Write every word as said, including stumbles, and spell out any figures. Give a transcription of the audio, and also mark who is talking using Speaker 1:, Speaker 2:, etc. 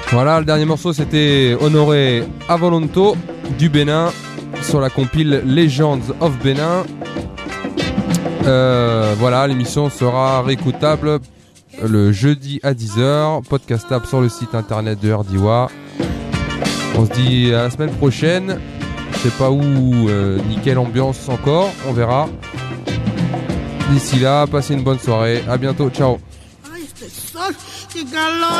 Speaker 1: Voilà, le dernier morceau c'était Honoré Avolonto du Bénin sur la compile Legends of Bénin. Euh, voilà, l'émission sera réécoutable le jeudi à dix heures, podcastable sur le site internet de Erdiwa. On se dit à la semaine prochaine. Je sais pas où, euh, ni quelle ambiance encore, on verra. D'ici là, passez une bonne soirée. À bientôt, ciao.